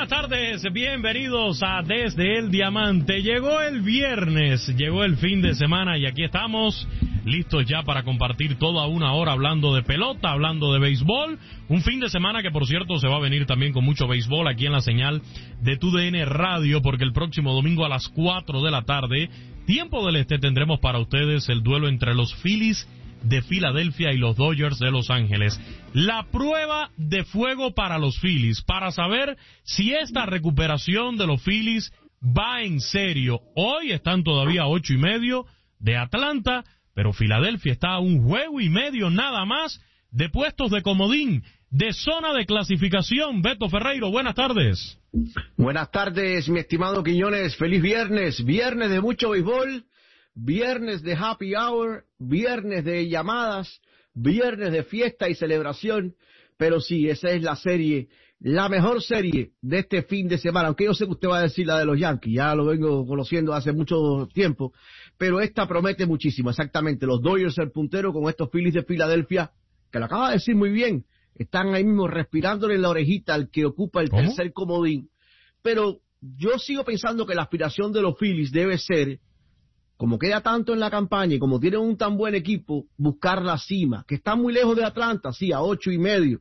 buenas tardes, bienvenidos a Desde el Diamante. Llegó el viernes, llegó el fin de semana y aquí estamos listos ya para compartir toda una hora hablando de pelota, hablando de béisbol. Un fin de semana que, por cierto, se va a venir también con mucho béisbol aquí en la señal de TUDN Radio, porque el próximo domingo a las 4 de la tarde, tiempo del este, tendremos para ustedes el duelo entre los Phillies de Filadelfia y los Dodgers de Los Ángeles. La prueba de fuego para los Phillies, para saber si esta recuperación de los Phillies va en serio. Hoy están todavía a 8:30 de Atlanta, pero Filadelfia está a 1 juego y medio nada más de puestos de comodín, de zona de clasificación. Beto Ferreiro, buenas tardes. Buenas tardes, mi estimado Quiñones. Feliz viernes, viernes de mucho béisbol, viernes de happy hour, viernes de llamadas, viernes de fiesta y celebración. Pero sí, esa es la serie, la mejor serie de este fin de semana. Aunque yo sé que usted va a decir la de los Yankees, ya lo vengo conociendo hace mucho tiempo, pero esta promete muchísimo. Exactamente, los Dodgers el puntero con estos Phillies de Filadelfia, que lo acaba de decir muy bien, están ahí mismo respirándole en la orejita al que ocupa el tercer comodín. Pero yo sigo pensando que la aspiración de los Phillies debe ser, como queda tanto en la campaña y como tienen un tan buen equipo, buscar la cima, que están muy lejos de Atlanta, sí, a 8:30,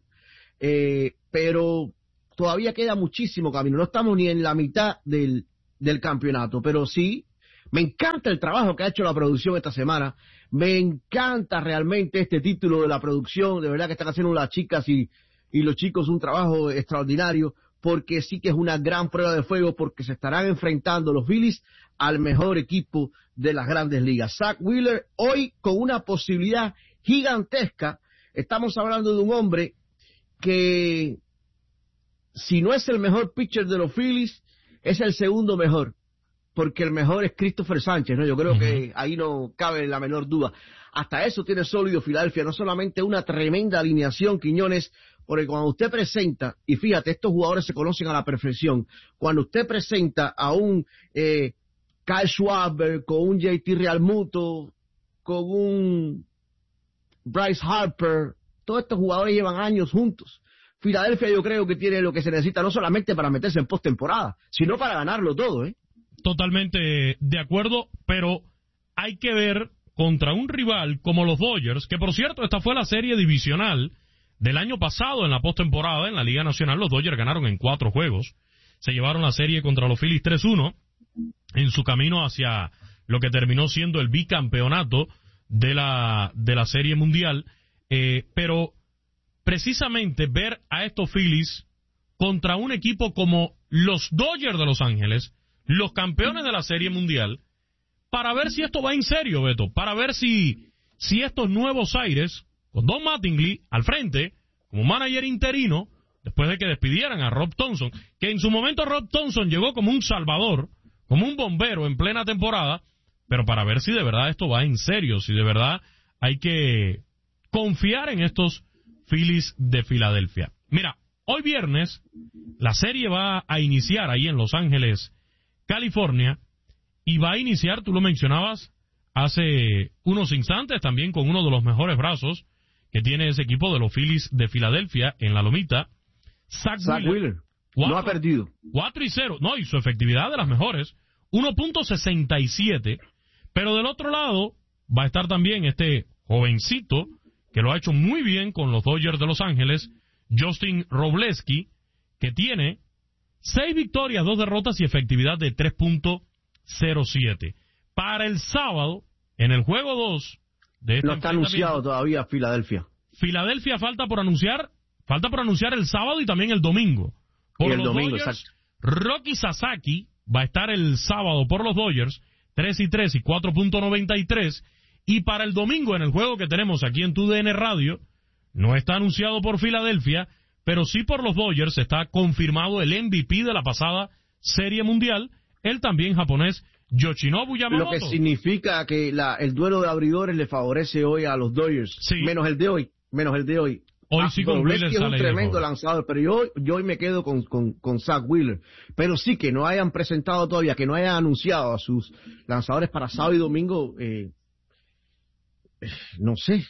pero todavía queda muchísimo camino, no estamos ni en la mitad del campeonato, pero sí, me encanta el trabajo que ha hecho la producción esta semana, me encanta realmente este título de la producción, de verdad que están haciendo las chicas y los chicos un trabajo extraordinario, porque sí que es una gran prueba de fuego, porque se estarán enfrentando los Phillies al mejor equipo de las grandes ligas. Zack Wheeler hoy con una posibilidad gigantesca. Estamos hablando de un hombre que, si no es el mejor pitcher de los Phillies, es el segundo mejor, porque el mejor es Christopher Sánchez, ¿no? Yo creo que ahí no cabe la menor duda. Hasta eso tiene sólido Filadelfia, no solamente una tremenda alineación, Quiñones, porque cuando usted presenta, y fíjate, estos jugadores se conocen a la perfección, cuando usted presenta a un Kyle Schwarber, con un JT Realmuto, con un Bryce Harper, todos estos jugadores llevan años juntos. Filadelfia yo creo que tiene lo que se necesita, no solamente para meterse en postemporada, sino para ganarlo todo, ¿eh? Totalmente de acuerdo, pero hay que ver contra un rival como los Dodgers, que por cierto, esta fue la serie divisional del año pasado en la postemporada en la Liga Nacional. Los Dodgers ganaron en 4 juegos, se llevaron la serie contra los Phillies 3-1 en su camino hacia lo que terminó siendo el bicampeonato de la Serie Mundial, pero precisamente ver a estos Phillies contra un equipo como los Dodgers de Los Ángeles, los campeones de la Serie Mundial, para ver si esto va en serio, Beto, para ver si estos nuevos aires, con Don Mattingly al frente, como manager interino, después de que despidieran a Rob Thomson, que en su momento Rob Thomson llegó como un salvador, como un bombero en plena temporada, pero para ver si de verdad esto va en serio, si de verdad hay que confiar en estos Phillies de Filadelfia. Mira, hoy viernes la serie va a iniciar ahí en Los Ángeles, California, y va a iniciar, tú lo mencionabas hace unos instantes, también con uno de los mejores brazos que tiene ese equipo de los Phillies de Filadelfia en la lomita, Zack Wheeler. No ha perdido. 4-0, no, y su efectividad de las mejores, 1.67, pero del otro lado va a estar también este jovencito que lo ha hecho muy bien con los Dodgers de Los Ángeles, Justin Robleski, que tiene 6 victorias, 2 derrotas y efectividad de 3.07. Para el sábado, en el juego 2 de este no está anunciado todavía Filadelfia. Filadelfia falta por anunciar el sábado y también el domingo. Por y el los domingo, Dodgers, exacto. Rocky Sasaki va a estar el sábado por los Dodgers, 3-3 y 4.93. Y para el domingo, en el juego que tenemos aquí en TUDN Radio, no está anunciado por Filadelfia, pero sí por los Dodgers está confirmado el MVP de la pasada Serie Mundial, el también japonés Yoshinobu Yamamoto. Lo que significa que el duelo de abridores le favorece hoy a los Dodgers, sí. menos el de hoy. Hoy sí con Wheeler es un tremendo lanzador, pero yo hoy me quedo con Zack Wheeler. Pero sí, que no hayan presentado todavía, que no hayan anunciado a sus lanzadores para sábado y domingo, no sé.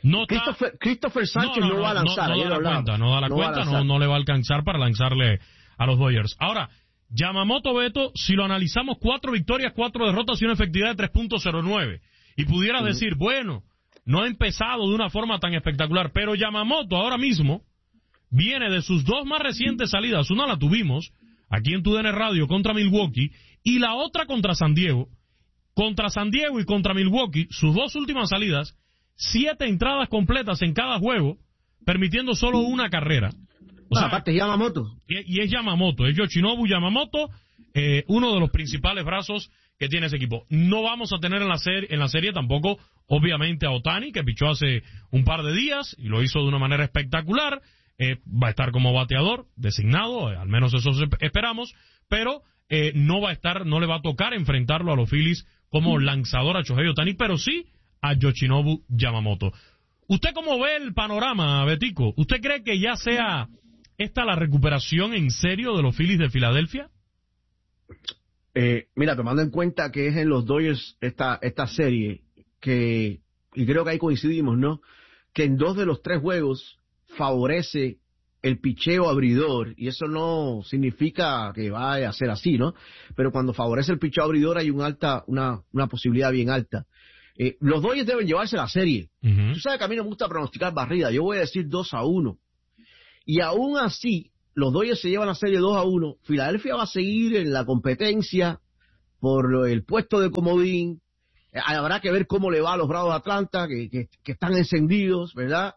Christopher Sánchez no va a lanzar. No da la cuenta, no le va a alcanzar para lanzarle a los Dodgers. Ahora, Yamamoto, Beto, si lo analizamos, 4 victorias, 4 derrotas y una efectividad de 3.09. Y pudieras decir, bueno, no ha empezado de una forma tan espectacular, pero Yamamoto ahora mismo viene de sus 2 más recientes salidas. Una la tuvimos aquí en TUDN Radio contra Milwaukee y la otra contra San Diego. Contra San Diego y contra Milwaukee, sus 2 últimas salidas, 7 entradas completas en cada juego, permitiendo solo una carrera. O sea, aparte es Yamamoto. Y es Yamamoto, es Yoshinobu Yamamoto, uno de los principales brazos que tiene ese equipo. No vamos a tener en la serie tampoco, obviamente, a Ohtani, que pichó hace un par de días y lo hizo de una manera espectacular. Va a estar como bateador designado, al menos eso esperamos, pero no le va a tocar enfrentarlo a los Phillies como lanzador a Shohei Ohtani, pero sí a Yoshinobu Yamamoto. ¿Usted cómo ve el panorama, Betico? ¿Usted cree que ya sea esta la recuperación en serio de los Phillies de Filadelfia? Mira, tomando en cuenta que es en los Dodgers esta serie, y creo que ahí coincidimos, ¿no? Que en 2 de los 3 juegos favorece el picheo abridor, y eso no significa que vaya a ser así, ¿no? Pero cuando favorece el picheo abridor hay una posibilidad bien alta. Los Dodgers deben llevarse la serie. Tú sabes que a mí no me gusta pronosticar barrida, yo voy a decir 2-1. Y aún así, los Dodgers se llevan la serie 2-1, Filadelfia va a seguir en la competencia por el puesto de comodín. Habrá que ver cómo le va a los Bravos de Atlanta, que están encendidos, ¿verdad?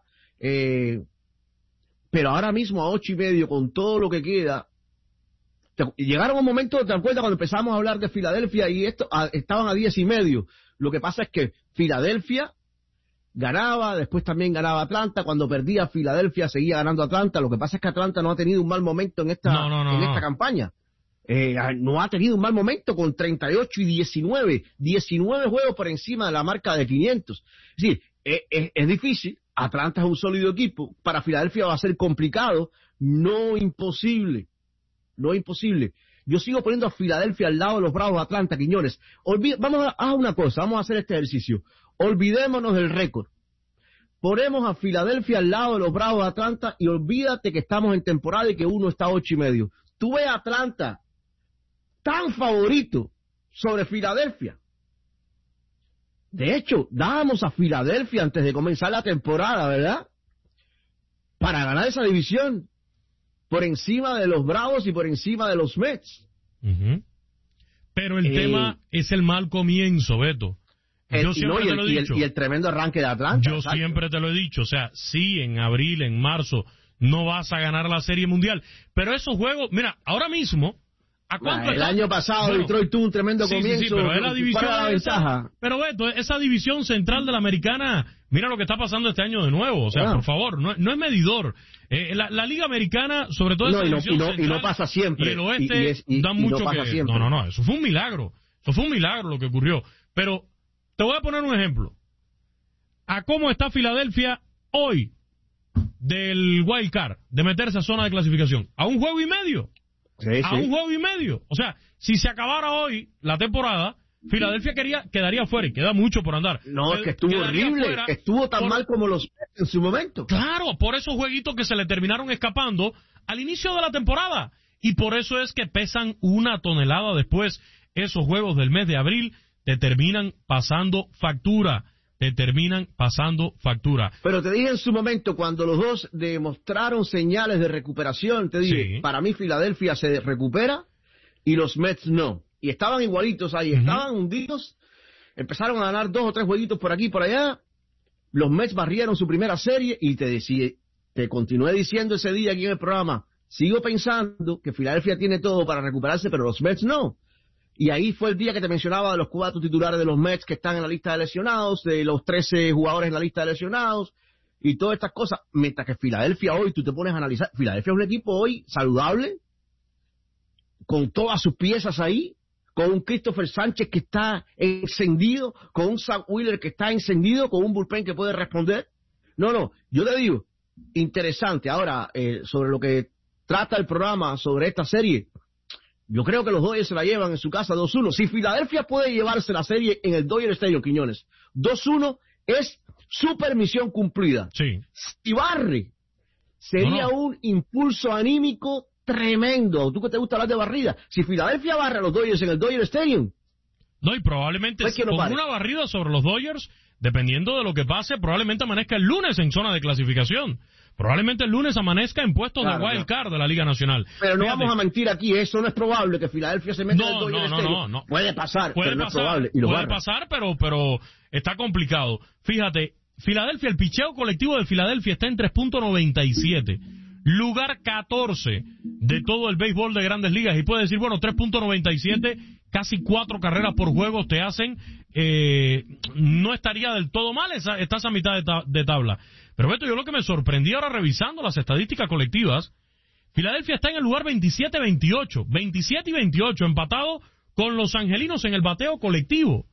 Pero ahora mismo a 8:30, con todo lo que queda, llegaron un momento, ¿te acuerdas cuando empezamos a hablar de Filadelfia y estaban a 10:30? Lo que pasa es que Filadelfia ganaba, después también ganaba Atlanta. Cuando perdía Filadelfia seguía ganando Atlanta. Lo que pasa es que Atlanta no ha tenido un mal momento en esta campaña. No ha tenido un mal momento con 38-19, 19 juegos por encima de la marca de 500. Es decir, es difícil. Atlanta es un sólido equipo. Para Filadelfia va a ser complicado, no imposible. Yo sigo poniendo a Filadelfia al lado de los Bravos de Atlanta, Quiñones. Haz una cosa, vamos a hacer este ejercicio. Olvidémonos del récord. Ponemos a Filadelfia al lado de los Bravos de Atlanta y olvídate que estamos en temporada y que uno está a 8:30. Tú ves a Atlanta tan favorito sobre Filadelfia. De hecho, dábamos a Filadelfia antes de comenzar la temporada, ¿verdad? Para ganar esa división. Por encima de los Bravos y por encima de los Mets. Pero el tema es el mal comienzo, Beto. Yo siempre te lo he dicho. Y el tremendo arranque de Atlanta. Yo siempre te lo he dicho. O sea, sí, en abril, en marzo, no vas a ganar la Serie Mundial. Pero esos juegos, mira, ahora mismo, ¿a cuánto el año pasado Detroit tuvo un tremendo comienzo. Sí, pero es la división. ¿Cuál era la ventaja? Pero Beto, esa división central de la Americana, mira lo que está pasando este año de nuevo. O sea, por favor, no es medidor. La Liga Americana, sobre todo esa división central, y no pasa siempre. Y el oeste dan mucho que... Siempre. No, eso fue un milagro. Eso fue un milagro lo que ocurrió. Pero te voy a poner un ejemplo. ¿A cómo está Filadelfia hoy del wild card, de meterse a zona de clasificación? A un juego y medio. Un juego y medio. O sea, si se acabara hoy la temporada, Filadelfia quedaría fuera y queda mucho por andar. No, es que estuvo horrible, estuvo tan mal como los en su momento. Claro, por esos jueguitos que se le terminaron escapando al inicio de la temporada. Y por eso es que pesan 1 tonelada después. Esos juegos del mes de abril te terminan pasando factura. Pero te dije en su momento, cuando los dos demostraron señales de recuperación, te dije, para mí Filadelfia se recupera y los Mets no. Y estaban igualitos ahí, estaban hundidos, empezaron a ganar 2 o 3 jueguitos por aquí y por allá. Los Mets barrieron su primera serie y te continué diciendo ese día aquí en el programa, sigo pensando que Filadelfia tiene todo para recuperarse, pero los Mets no. Y ahí fue el día que te mencionaba de los 4 titulares de los Mets que están en la lista de lesionados, de los 13 jugadores en la lista de lesionados y todas estas cosas. Mientras que Filadelfia hoy, tú te pones a analizar, Filadelfia es un equipo hoy saludable, con todas sus piezas ahí, con un Christopher Sánchez que está encendido, con un Sam Wheeler que está encendido, con un bullpen que puede responder. No, yo te digo, interesante. Ahora, sobre lo que trata el programa, sobre esta serie, yo creo que los Dodgers se la llevan en su casa 2-1. Si Filadelfia puede llevarse la serie en el Dodger Stadium, Quiñones, 2-1 es super misión cumplida. Sí. Si barre, sería un impulso anímico tremendo. ¿Tú que te gusta hablar de barrida? Si Filadelfia barra a los Dodgers en el Dodger Stadium. No, y probablemente con una barrida sobre los Dodgers, dependiendo de lo que pase, probablemente amanezca el lunes en zona de clasificación. Probablemente el lunes amanezca en puestos de wild card de la Liga Nacional. Pero no vamos a mentir aquí, eso no es probable que Filadelfia se meta en el Dodger Stadium. No. Puede pasar, pero no es probable. Puede pasar, pero está complicado. Fíjate, Filadelfia, el picheo colectivo de Filadelfia está en 3.97. Lugar 14 de todo el béisbol de Grandes Ligas. Y puede decir, bueno, 3.97, casi 4 carreras por juego te hacen, no estaría del todo mal, estás a mitad de tabla. Pero Beto, yo lo que me sorprendí ahora revisando las estadísticas colectivas, Filadelfia está en el lugar 27-28, 27 y 28, empatado con los angelinos en el bateo colectivo.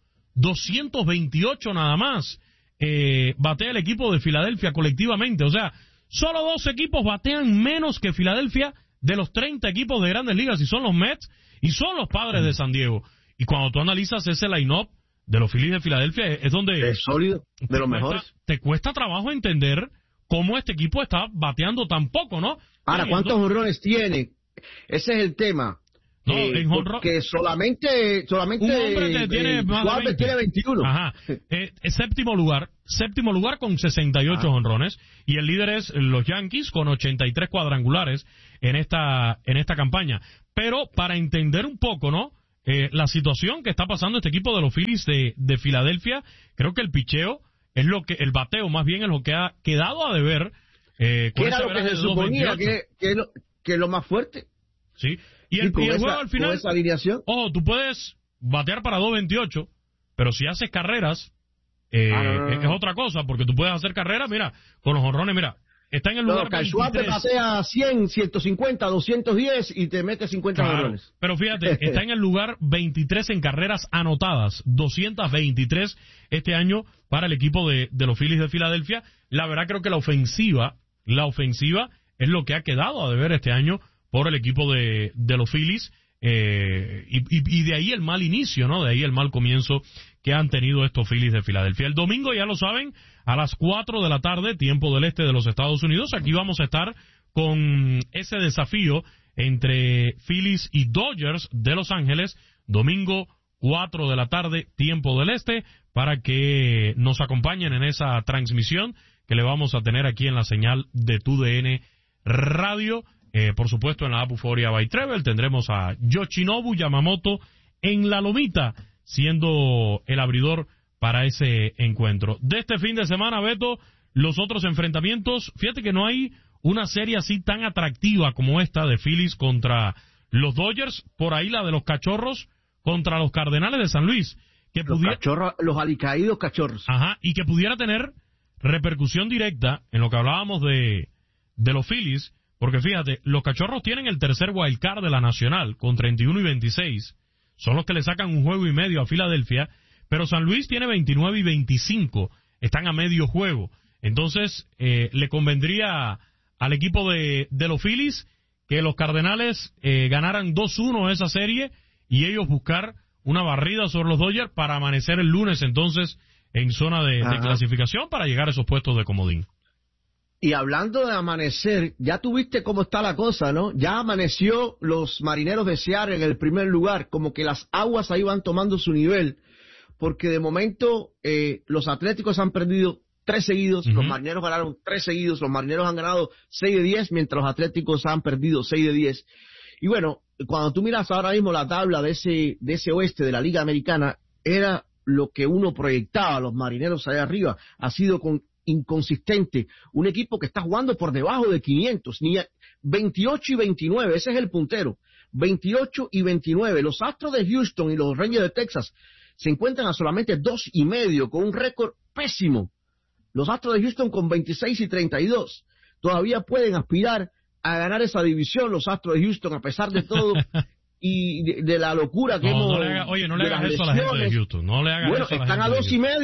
228 nada más batea el equipo de Filadelfia colectivamente. O sea, solo 2 equipos batean menos que Filadelfia de los 30 equipos de Grandes Ligas, y son los Mets y son los Padres de San Diego. Y cuando tú analizas ese line-up de los Phillies de Filadelfia, es donde... Es sólido, de los mejores. Te cuesta trabajo entender cómo este equipo está bateando tan poco, ¿no? Ahora, ¿cuántos jonrones tiene? Ese es el tema. No, en jonrón... Que solamente un hombre que tiene más de 20. Tiene 21. Ajá. Séptimo lugar con 68 jonrones, y el líder es los Yankees con 83 cuadrangulares en esta campaña. Pero para entender un poco, ¿no?, la situación que está pasando este equipo de los Phillies de Filadelfia, creo que el picheo es el bateo más bien es lo que ha quedado a deber. ¿Qué era lo que se suponía que es lo más fuerte? Sí. Y el juego al final, con esa alineación. Ojo, tú puedes batear para 2.28, pero si haces carreras, es otra cosa, porque tú puedes hacer carreras, mira, con los jonrones, mira, está en el lugar 23. Te batea 100, 150, 210 y te mete 50 jonrones. Pero fíjate, está en el lugar 23 en carreras anotadas, 223 este año para el equipo de los Phillies de Filadelfia. La verdad creo que la ofensiva es lo que ha quedado a deber este año por el equipo de los Phillies, y de ahí el mal inicio, ¿no? De ahí el mal comienzo que han tenido estos Phillies de Filadelfia. El domingo, ya lo saben, a las 4 de la tarde, tiempo del este de los Estados Unidos, aquí vamos a estar con ese desafío entre Phillies y Dodgers de Los Ángeles, domingo 4 de la tarde, tiempo del este, para que nos acompañen en esa transmisión que le vamos a tener aquí en la señal de TUDN Radio. Por supuesto, en la app Euphoria by Treble tendremos a Yoshinobu Yamamoto en la lomita, siendo el abridor para ese encuentro. De este fin de semana, Beto, los otros enfrentamientos, fíjate que no hay una serie así tan atractiva como esta de Phillies contra los Dodgers, por ahí la de los Cachorros contra los Cardenales de San Luis. Los alicaídos Cachorros. Ajá, y que pudiera tener repercusión directa en lo que hablábamos de los Phillies. Porque fíjate, los Cachorros tienen el tercer wild card de la Nacional con 31 y 26. Son los que le sacan 1 juego y medio a Filadelfia. Pero San Luis tiene 29 y 25. Están a medio juego. Entonces, le convendría al equipo de los Phillies que los Cardenales ganaran 2-1 esa serie y ellos buscar una barrida sobre los Dodgers para amanecer el lunes entonces en zona de clasificación para llegar a esos puestos de comodín. Y hablando de amanecer, ya tuviste cómo está la cosa, ¿no? Ya amaneció los Marineros de Seattle en el primer lugar, como que las aguas ahí van tomando su nivel, porque de momento los Atléticos han perdido 3 seguidos, los Marineros ganaron 3 seguidos, los Marineros han ganado 6 de 10, mientras los Atléticos han perdido 6 de 10. Y bueno, cuando tú miras ahora mismo la tabla de ese oeste de la Liga Americana, era lo que uno proyectaba, los Marineros allá arriba, ha sido inconsistente, un equipo que está jugando por debajo de 500, 28 y 29, ese es el puntero, 28 y 29, los Astros de Houston y los Rangers de Texas se encuentran a solamente 2.5, con un récord pésimo. Los Astros de Houston con 26 y 32, todavía pueden aspirar a ganar esa división los Astros de Houston a pesar de todo y de la locura que hemos... No le hagas eso a la gente de Houston, no le hagas eso a la están a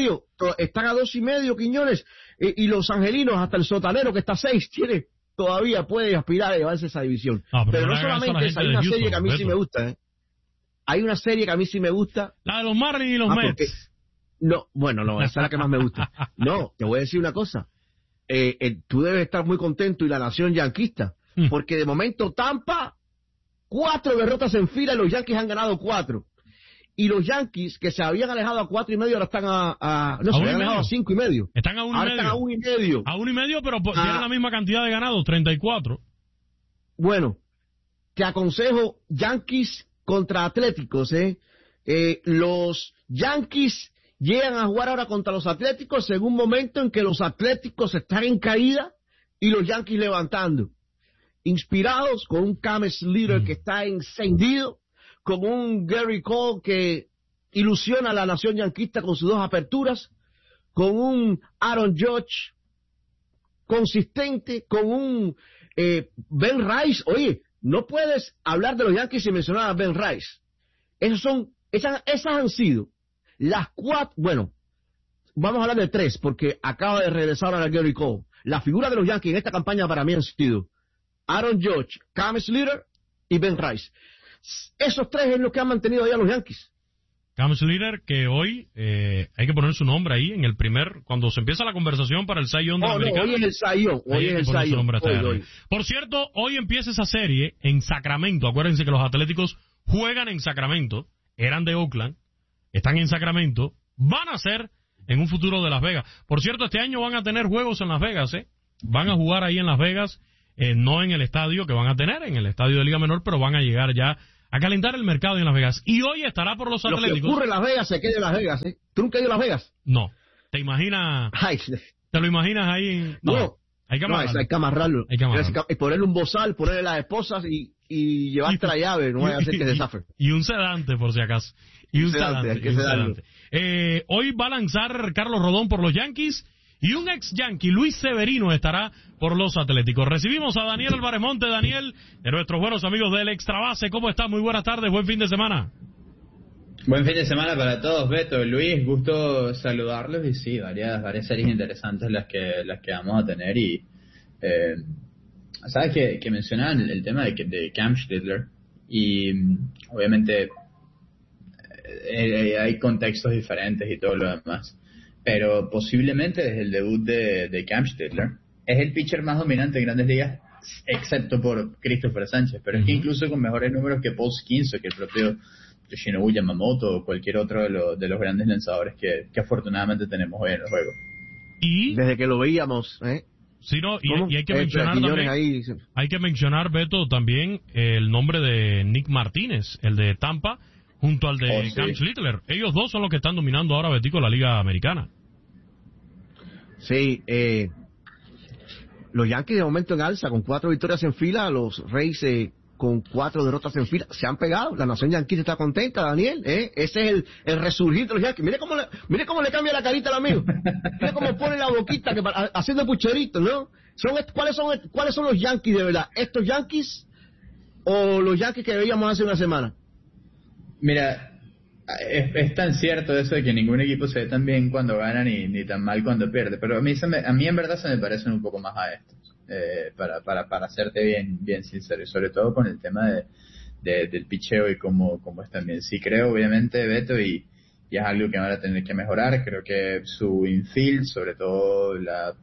2.5, Quiñones, y los angelinos, hasta el sotanero que está a 6, todavía puede aspirar a llevarse esa división. Pero no solamente esa, hay una serie que a mí sí me gusta, Hay una serie que a mí sí me gusta. La de los Marlins y los Mets. No, esa es la que más me gusta. No, te voy a decir una cosa. Tú debes estar muy contento y la nación yanquista, porque de momento Tampa 4 derrotas en fila y los Yankees han ganado 4. Y los Yankees, que se habían alejado a 4.5, ahora están se habían alejado a 5.5. Están a 1.5. Ahora están a 1.5. A 1.5, pero tienen la misma cantidad de ganados, 34. Bueno, te aconsejo Yankees contra Atléticos, los Yankees llegan a jugar ahora contra los Atléticos en un momento en que los Atléticos están en caída y los Yankees levantando. Inspirados con un Cam Slater que está encendido, con un Gary Cole que ilusiona a la nación yanquista con sus 2 aperturas, con un Aaron Judge consistente, con un Ben Rice. Oye, no puedes hablar de los Yankees sin mencionar a Ben Rice. Esas han sido las 4, bueno, vamos a hablar de 3, porque acaba de regresar a Gary Cole. La figura de los Yankees en esta campaña para mí han sido Aaron Judge, Cam Slater y Ben Rice. Esos 3 es lo que han mantenido allá los Yankees. Cam Slater, que hoy hay que poner su nombre ahí en el cuando se empieza la conversación para el Cy Young americano. Hoy es el Cy Young. Hoy es el Cy Young. Por cierto, hoy empieza esa serie en Sacramento. Acuérdense que los Atléticos juegan en Sacramento, eran de Oakland, están en Sacramento, van a ser en un futuro de Las Vegas. Por cierto, este año van a tener juegos en Las Vegas, van a jugar ahí en Las Vegas, no en el estadio que van a tener, en el estadio de Liga Menor, pero van a llegar ya a calentar el mercado en Las Vegas. Y hoy estará por los Atléticos. Lo que ocurre en Las Vegas se queda en Las Vegas, ¿Tú nunca has ido a Las Vegas? No. ¿Te imaginas? ¿Te lo imaginas ahí? No. Hay que amarrarlo. Y ponerle un bozal, ponerle las esposas y llevarte la llave, no vaya a hacer que desafe. Y un sedante, por si acaso. Un sedante. Hoy va a lanzar Carlos Rodón por los Yankees y un ex Yankee, Luis Severino, estará por los Atléticos. Recibimos a Daniel Álvarez Monte. Daniel, de nuestros buenos amigos del Extra Base. ¿Cómo estás? Muy buenas tardes, buen fin de semana. Buen fin de semana para todos, Beto, Luis, gusto saludarlos. Y sí, varias series interesantes las que vamos a tener. Y sabes que mencionaban el tema de Cam Stidler, y obviamente hay contextos diferentes y todo lo demás, pero posiblemente desde el debut de Cam Stidler es el pitcher más dominante en Grandes Ligas, excepto por Christopher Sánchez, pero es que incluso con mejores números que Paul Skeens, que el propio Yoshinobu Yamamoto o cualquier otro de los grandes lanzadores que afortunadamente tenemos hoy en el juego. Y desde que lo veíamos, Sí, no, y hay que mencionar también, hay que mencionar, Beto, también el nombre de Nick Martínez, el de Tampa, junto al de Cam Stidler. Ellos dos son los que están dominando ahora, Betico, la Liga Americana. Sí, los Yankees de momento en alza, con 4 victorias en fila, los Rays con 4 derrotas en fila, se han pegado. La nación yanquista está contenta, Daniel, ese es el resurgir de los Yankees. Mire cómo le cambia la carita al amigo. Mire cómo pone la boquita haciendo pucheritos, ¿no? ¿Cuáles son los Yankees de verdad? ¿Estos Yankees o los Yankees que veíamos hace una semana? Mira, es tan cierto eso de que ningún equipo se ve tan bien cuando gana ni tan mal cuando pierde, pero a mí en verdad se me parecen un poco más a estos, para serte bien sincero, y sobre todo con el tema del picheo y cómo están bien. Sí creo, obviamente, Beto, y es algo que van a tener que mejorar. Creo que su infield, sobre todo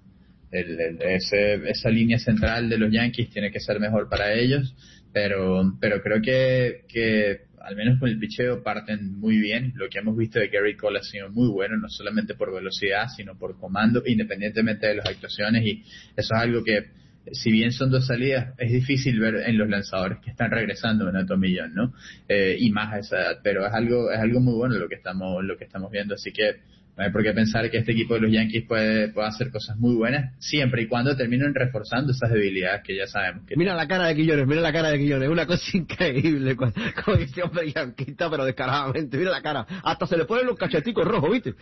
esa línea central de los Yankees, tiene que ser mejor para ellos, pero creo que al menos con el picheo parten muy bien. Lo que hemos visto de Gary Cole ha sido muy bueno, no solamente por velocidad, sino por comando, independientemente de las actuaciones, y eso es algo que, si bien son 2 salidas, es difícil ver en los lanzadores que están regresando en alto millón, ¿no? Y más a esa edad, pero es algo muy bueno lo que estamos viendo, así que no hay por qué pensar que este equipo de los Yankees puede hacer cosas muy buenas, siempre y cuando terminen reforzando esas debilidades que ya sabemos que Mira la cara de Quiñones, una cosa increíble con este hombre yanquista, pero descaradamente. Mira la cara, hasta se le ponen los cacheticos rojos, ¿viste?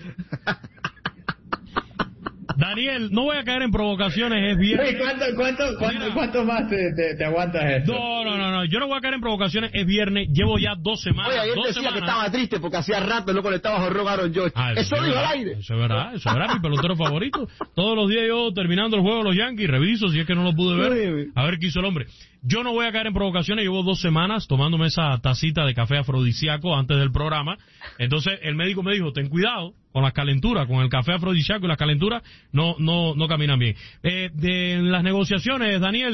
Daniel, no voy a caer en provocaciones, es viernes. ¿Cuánto más te aguantas esto? No, yo no voy a caer en provocaciones, es viernes, llevo ya 2 semanas. Oye, ayer decía que estaba triste porque hacía rato no conectaba a Jorge Aaron George. Eso dijo al aire. Eso es verdad, mi pelotero favorito. Todos los días yo, terminando el juego de los Yankees, reviso si es que no lo pude ver, a ver qué hizo el hombre. Yo no voy a caer en provocaciones, llevo 2 semanas tomándome esa tacita de café afrodisíaco antes del programa. Entonces el médico me dijo, ten cuidado con las calenturas, con el café afrodisíaco y las calenturas no caminan bien. De las negociaciones, Daniel,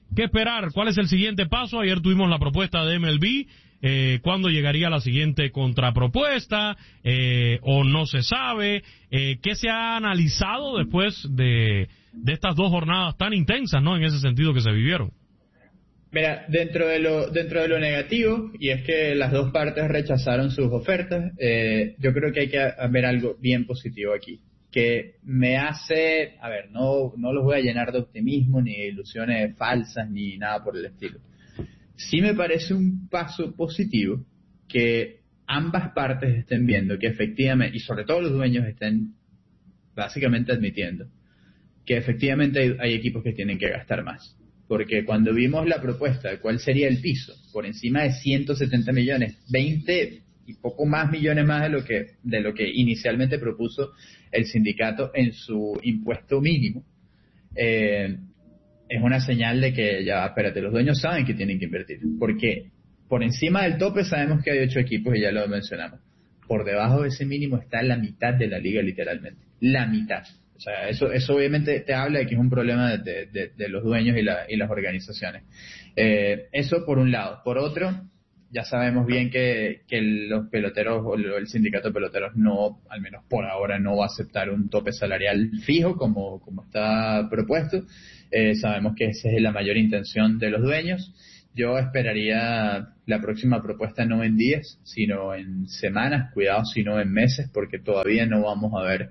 ¿Qué esperar? ¿Cuál es el siguiente paso? Ayer tuvimos la propuesta de MLB. ¿Cuándo llegaría la siguiente contrapropuesta? ¿O no se sabe? ¿Qué se ha analizado después de estas 2 jornadas tan intensas, ¿no? En ese sentido que se vivieron. Mira, dentro de lo negativo, y es que las 2 partes rechazaron sus ofertas, yo creo que hay que ver algo bien positivo aquí, que me hace, no los voy a llenar de optimismo, ni de ilusiones falsas, ni nada por el estilo. Sí me parece un paso positivo que ambas partes estén viendo que efectivamente, y sobre todo los dueños estén básicamente admitiendo, que efectivamente hay equipos que tienen que gastar más. Porque cuando vimos la propuesta de cuál sería el piso, por encima de 170 millones, 20 y poco más millones más de lo que inicialmente propuso el sindicato en su impuesto mínimo, es una señal de que ya, espérate, los dueños saben que tienen que invertir. Porque por encima del tope sabemos que hay 8 equipos y ya lo mencionamos. Por debajo de ese mínimo está la mitad de la liga literalmente. La mitad. O sea, eso obviamente te habla de que es un problema de los dueños y las organizaciones. Eso por un lado. Por otro, ya sabemos bien que los peloteros o el sindicato de peloteros no, al menos por ahora, no va a aceptar un tope salarial fijo como está propuesto. Sabemos que esa es la mayor intención de los dueños. Yo esperaría la próxima propuesta no en días, sino en semanas, cuidado si no en meses, porque todavía no vamos a ver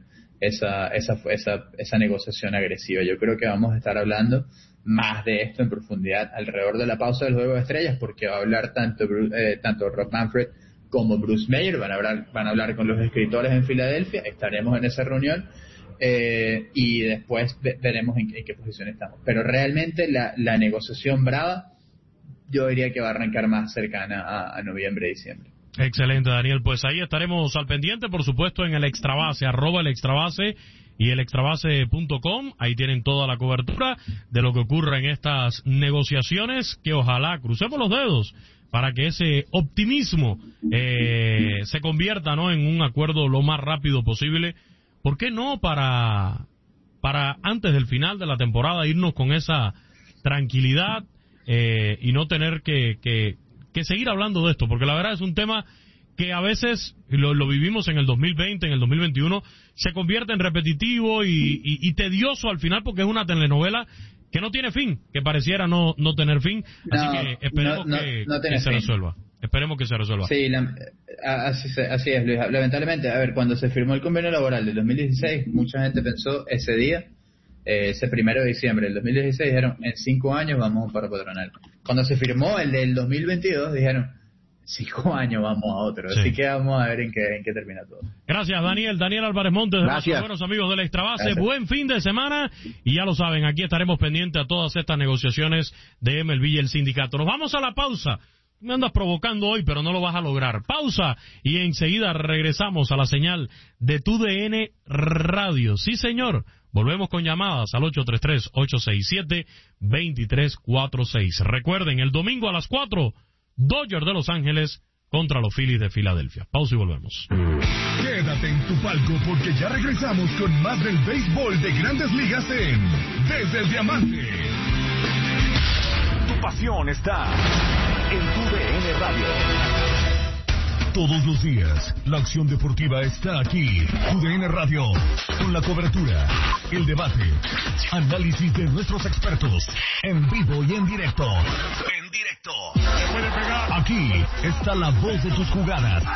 esa negociación agresiva. Yo creo que vamos a estar hablando más de esto en profundidad alrededor de la pausa del Juego de Estrellas, porque va a hablar tanto Rob Manfred como Bruce Meyer, van a hablar con los escritores en Filadelfia, estaremos en esa reunión y después veremos en qué posición estamos. Pero realmente la negociación brava, yo diría que va a arrancar más cercana a noviembre, diciembre. Excelente, Daniel. Pues ahí estaremos al pendiente, por supuesto, en el Extrabase, @el Extrabase y el extrabase.com. Ahí tienen toda la cobertura de lo que ocurre en estas negociaciones, que ojalá crucemos los dedos para que ese optimismo se convierta, ¿no?, en un acuerdo lo más rápido posible. ¿Por qué no para antes del final de la temporada irnos con esa tranquilidad y no tener que seguir hablando de esto? Porque la verdad es un tema que a veces lo vivimos en el 2020, en el 2021, se convierte en repetitivo y tedioso al final, porque es una telenovela que no tiene fin, que pareciera no tener fin. Así que esperemos que se resuelva. Esperemos que se resuelva. Sí, así es, Luis. Lamentablemente, cuando se firmó el convenio laboral del 2016, mucha gente pensó ese día, ese 1 de diciembre del 2016, dijeron, en 5 años vamos a un paro patronal. Cuando se firmó el del 2022, dijeron, 5 años vamos a otro. Sí. Así que vamos a ver en qué termina todo. Gracias, Daniel. Daniel Álvarez Montes, de nuestros buenos amigos del Extrabase. Buen fin de semana. Y ya lo saben, aquí estaremos pendientes a todas estas negociaciones de MLB y el sindicato. Nos vamos a la pausa. Me andas provocando hoy, pero no lo vas a lograr. Pausa y enseguida regresamos a la señal de TUDN Radio. Sí, señor. Volvemos con llamadas al 833-867-2346. Recuerden, el domingo a las 4, Dodgers de Los Ángeles contra los Phillies de Filadelfia. Pausa y volvemos. Quédate en tu palco porque ya regresamos con más del béisbol de Grandes Ligas en Desde el Diamante. Tu pasión está en TUDN Radio. Todos los días, la acción deportiva está aquí. TUDN Radio, con la cobertura, el debate, análisis de nuestros expertos, en vivo y en directo. En directo. Aquí está la voz de tus jugadas.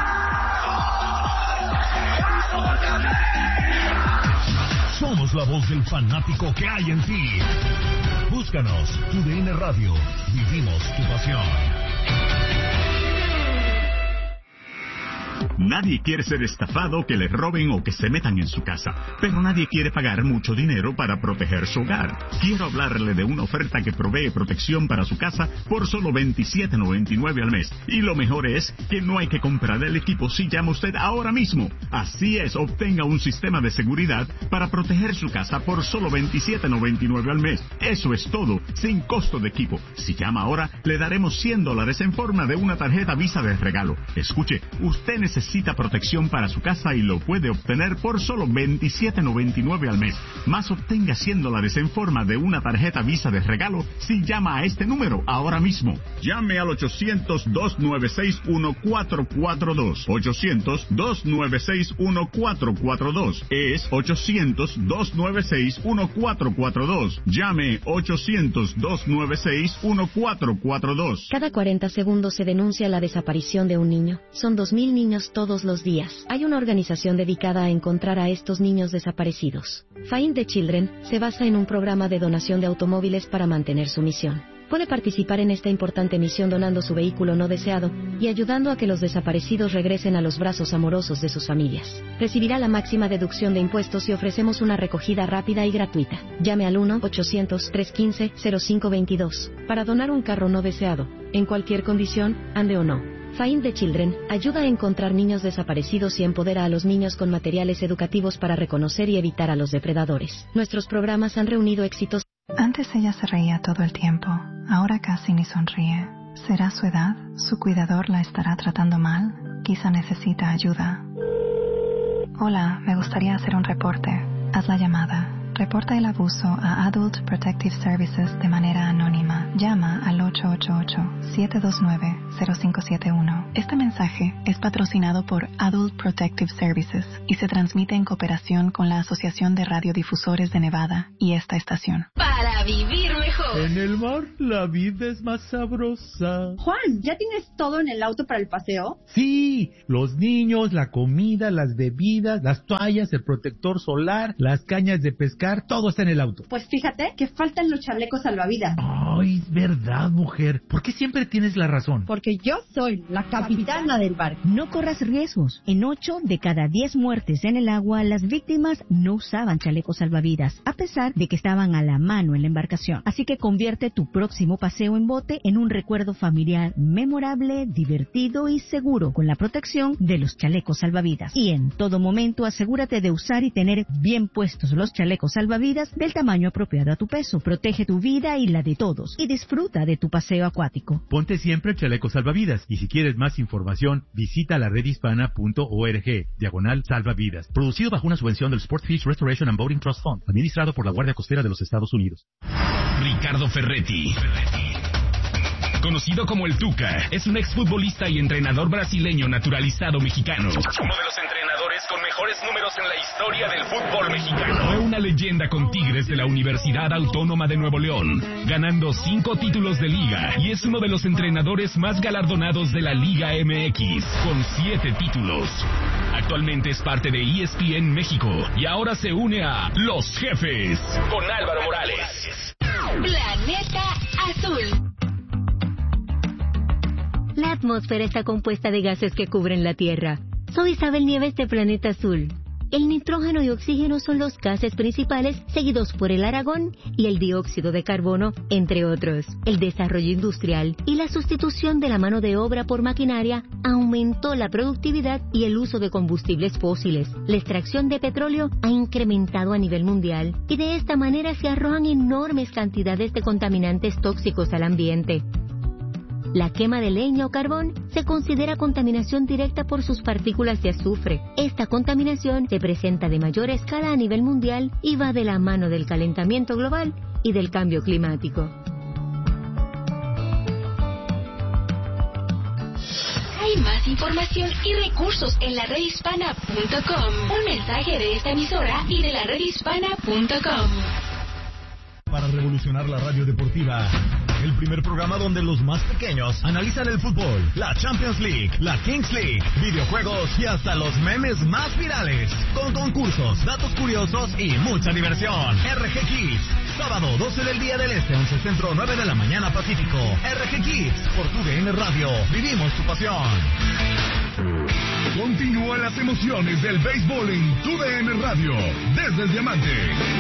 Somos la voz del fanático que hay en ti. Búscanos, TUDN Radio. Vivimos tu pasión. Nadie quiere ser estafado, que le roben o que se metan en su casa, pero nadie quiere pagar mucho dinero para proteger su hogar. Quiero hablarle de una oferta que provee protección para su casa por solo $27.99 al mes. Y lo mejor es que no hay que comprar el equipo si llama usted ahora mismo. Así es, obtenga un sistema de seguridad para proteger su casa por solo $27.99 al mes. Eso es todo, sin costo de equipo. Si llama ahora, le daremos $100 en forma de una tarjeta Visa de regalo. Escuche, usted necesita necesita protección para su casa y lo puede obtener por solo $27.99 al mes. Más obtenga $100 en forma de una tarjeta Visa de regalo si llama a este número ahora mismo. Llame al 800-296-1442. 800-296-1442. Es 800-296-1442. Llame 800-296-1442. Cada 40 segundos se denuncia la desaparición de un niño. Son 2.000 niños todos los días. Hay una organización dedicada a encontrar a estos niños desaparecidos. Find the Children se basa en un programa de donación de automóviles para mantener su misión. Puede participar en esta importante misión donando su vehículo no deseado y ayudando a que los desaparecidos regresen a los brazos amorosos de sus familias. Recibirá la máxima deducción de impuestos y ofrecemos una recogida rápida y gratuita. Llame al 1-800-315-0522 para donar un carro no deseado, en cualquier condición, ande o no. Find the Children ayuda a encontrar niños desaparecidos y empodera a los niños con materiales educativos para reconocer y evitar a los depredadores. Nuestros programas han reunido éxitos. Antes ella se reía todo el tiempo, ahora casi ni sonríe. ¿Será su edad? ¿Su cuidador la estará tratando mal? Quizá necesita ayuda. Hola, me gustaría hacer un reporte. Haz la llamada. Reporta el abuso a Adult Protective Services de manera anónima. Llama al 888-729-0571. Este mensaje es patrocinado por Adult Protective Services y se transmite en cooperación con la Asociación de Radiodifusores de Nevada y esta estación. Para vivir mejor. En el mar la vida es más sabrosa. Juan, ¿ya tienes todo en el auto para el paseo? Sí, los niños, la comida, las bebidas, las toallas, el protector solar, las cañas de pescar, todo está en el auto. Pues fíjate que faltan los chalecos salvavidas. Ay, es verdad, mujer. ¿Por qué siempre tienes la razón? Porque yo soy la capitana del barco. No corras riesgos. En 8 de cada 10 muertes en el agua, las víctimas no usaban chalecos salvavidas, a pesar de que estaban a la mano en la embarcación. Así que convierte tu próximo paseo en bote en un recuerdo familiar memorable, divertido y seguro, con la protección de los chalecos salvavidas. Y en todo momento asegúrate de usar y tener bien puestos los chalecos salvavidas del tamaño apropiado a tu peso. Protege tu vida y la de todos y disfruta de tu paseo acuático. Ponte siempre el chaleco salvavidas y si quieres más información visita la redhispana.org/salvavidas. Producido bajo una subvención del Sportfish Restoration and Boating Trust Fund, administrado por la Guardia Costera de los Estados Unidos. Ricardo Ferretti, conocido como el Tuca, es un exfutbolista y entrenador brasileño naturalizado mexicano. Uno de los entrenadores con mejores números en la historia del fútbol mexicano. Fue una leyenda con Tigres de la Universidad Autónoma de Nuevo León, ganando 5 títulos de liga, y es uno de los entrenadores más galardonados de la Liga MX, con 7 títulos. Actualmente es parte de ESPN México y ahora se une a Los Jefes con Álvaro Morales. Planeta Azul. La atmósfera está compuesta de gases que cubren la Tierra. Soy Isabel Nieves de Planeta Azul. El nitrógeno y oxígeno son los gases principales, seguidos por el argón y el dióxido de carbono, entre otros. El desarrollo industrial y la sustitución de la mano de obra por maquinaria aumentó la productividad y el uso de combustibles fósiles. La extracción de petróleo ha incrementado a nivel mundial y de esta manera se arrojan enormes cantidades de contaminantes tóxicos al ambiente. La quema de leña o carbón se considera contaminación directa por sus partículas de azufre. Esta contaminación se presenta de mayor escala a nivel mundial y va de la mano del calentamiento global y del cambio climático. Hay más información y recursos en la redhispana.com. Un mensaje de esta emisora y de la redhispana.com. Para revolucionar la radio deportiva, el primer programa donde los más pequeños analizan el fútbol, la Champions League, la Kings League, videojuegos y hasta los memes más virales, con concursos, datos curiosos y mucha diversión. RG Kids, sábado 12 del día del Este, 11 Centro, 9 de la mañana Pacífico. RG Kids, por TUDN Radio, vivimos tu pasión. Continúan las emociones del béisbol en TUDN Radio, desde el Diamante.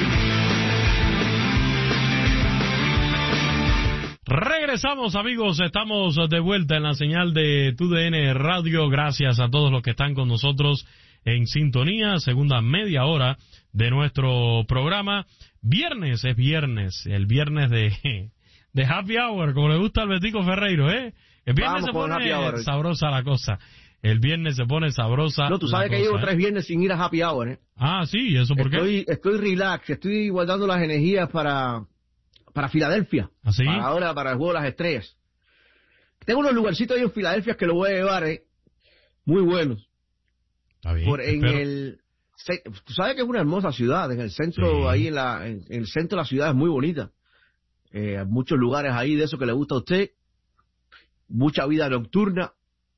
Regresamos, amigos, estamos de vuelta en la señal de TUDN Radio. Gracias a todos los que están con nosotros en sintonía. Segunda media hora de nuestro programa. Viernes es viernes, el viernes de Happy Hour, como le gusta al Betico Ferreiro, ¿eh? El viernes se pone sabrosa la cosa. el viernes se pone sabrosa. No, tú sabes que llevo 3 viernes sin ir a Happy Hour, ¿eh? Ah, sí, ¿y eso por qué? Estoy relax, estoy guardando las energías para Filadelfia. ¿Ah, sí? Para el Juego de las Estrellas. Tengo unos lugarcitos ahí en Filadelfia que lo voy a llevar, muy buenos. Está bien. Tú sabes que es una hermosa ciudad, en el centro, sí. Ahí en el centro de la ciudad es muy bonita. Hay muchos lugares ahí de eso que le gusta a usted. Mucha vida nocturna.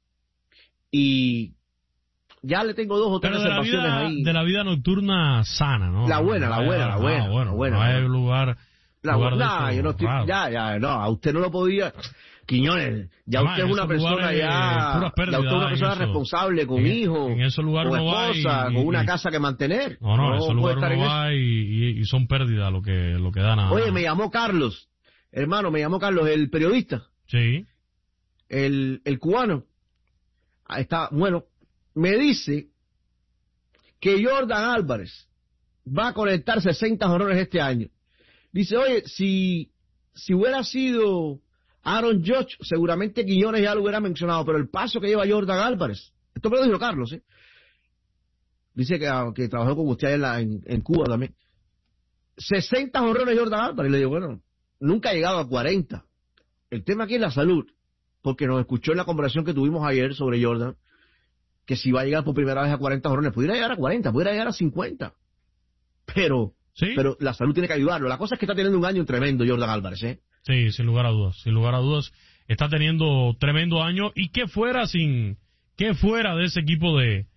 Y ya le tengo 2 o 3 reservaciones ahí. De la vida nocturna sana, ¿no? La buena. No hay lugar. Yo no estoy, no, a usted no lo podía. Quiñones, ya usted es una persona ya usted es una persona responsable, con hijos, en esos lugares con esposa, con una casa que mantener. No, en esos lugares no va y son pérdidas lo que da nada. Oye, me llamó Carlos, hermano, el periodista. Sí. El cubano. Me dice que Jordan Álvarez va a conectar 60 jonrones este año. Dice, oye, si hubiera sido Aaron Judge, seguramente Quiñones ya lo hubiera mencionado, pero el paso que lleva Jordan Álvarez, esto me lo dijo Carlos, dice que trabajó con usted en Cuba también. 60 jonrones Jordan Álvarez, y le digo, bueno, nunca ha llegado a 40. El tema aquí es la salud, porque nos escuchó en la conversación que tuvimos ayer sobre Jordan, que si va a llegar por primera vez a 40 jonrones, pudiera llegar a 40, pudiera llegar a 50, pero la salud tiene que ayudarlo. La cosa es que está teniendo un año tremendo Jordan Álvarez, Sí, sin lugar a dudas, está teniendo tremendo año, y qué fuera de ese equipo de